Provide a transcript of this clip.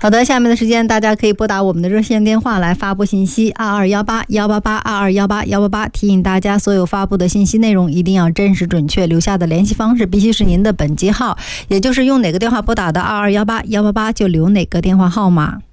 好的，下面的时间大家可以拨打我们的热线电话来发布信息2218-188-2288-188，提醒大家所有发布的信息内容一定要真实准确，留下的联系方式必须是您的本机号，也就是用哪个电话拨打的2218-188就留哪个电话号码。